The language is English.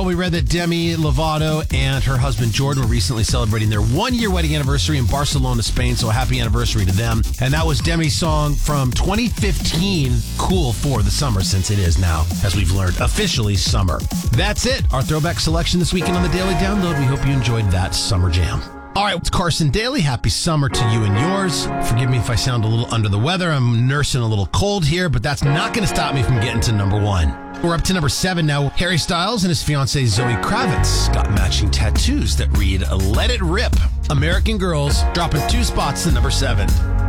We read that Demi Lovato and her husband Jordan were recently celebrating their 1-year wedding anniversary in Barcelona, Spain. So a happy anniversary to them. And that was Demi's song from 2015, Cool for the Summer, since it is now, as we've learned, officially summer. That's it. Our throwback selection this weekend on the Daily Download. We hope you enjoyed that summer jam. All right, it's Carson Daly. Happy summer to you and yours. Forgive me if I sound a little under the weather. I'm nursing a little cold here, but that's not going to stop me from getting to number 1. We're up to number 7 now. Harry Styles and his fiancée Zoe Kravitz got matching tattoos that read, "Let It Rip." American Girls dropping 2 spots to number 7.